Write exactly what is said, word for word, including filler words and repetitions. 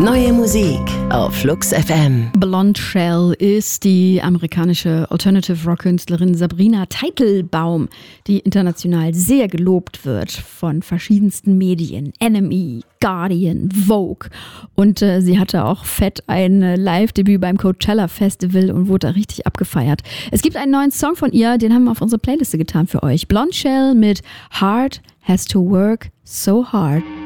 Neue Musik auf Flux F M. Blonde Shell ist die amerikanische Alternative-Rock-Künstlerin Sabrina Teitelbaum, die international sehr gelobt wird von verschiedensten Medien. N M E, Guardian, Vogue. Und äh, sie hatte auch fett ein äh, Live-Debüt beim Coachella Festival und wurde da richtig abgefeiert. Es gibt einen neuen Song von ihr, den haben wir auf unsere Playliste getan für euch. Blonde Shell mit Heart Has to Work So Hard.